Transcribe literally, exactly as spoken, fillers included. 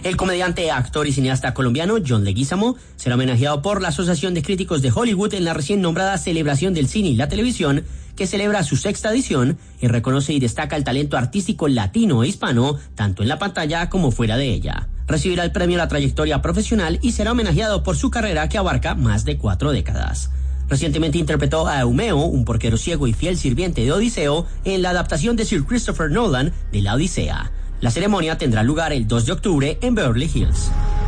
El comediante, actor y cineasta colombiano John Leguizamo será homenajeado por la Asociación de Críticos de Hollywood en la recién nombrada celebración del cine y la televisión, que celebra su sexta edición y reconoce y destaca el talento artístico latino e hispano, tanto en la pantalla como fuera de ella. Recibirá el premio a la trayectoria profesional y será homenajeado por su carrera que abarca más de cuatro décadas. Recientemente interpretó a Eumeo, un porquero ciego y fiel sirviente de Odiseo, en la adaptación de Sir Christopher Nolan de La Odisea. La ceremonia tendrá lugar el dos de octubre en Beverly Hills.